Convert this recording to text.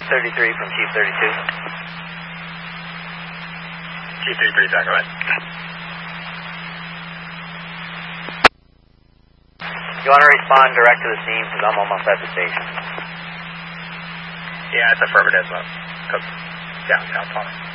33 from Chief 32. Chief 33, go ahead. You want to respond direct to the scene because I'm almost at the station. Yeah, it's affirmative. Downtown Palmer.